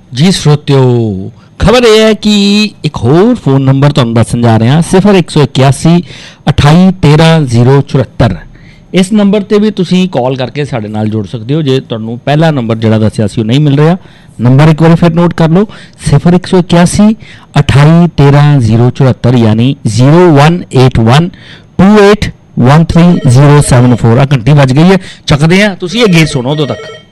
जी श्रोत्यो, खबर यह है कि एक होर फोन नंबर तुहानूं दस्सण जा रहे हैं 0181 28 13 074। इस नंबर ते भी तुसीं कॉल करके साडे नाल जुड़ सकते हो जे तुहानूं पहला नंबर जिहड़ा दस्सिया सी नहीं मिल रहा। नंबर एक बार फिर नोट कर लो 0181 28 13 074 यानी 0181 28 13 074। घंटी बज गई है, चकदे हैं, तुसीं ये गीत सुनो उदों तक।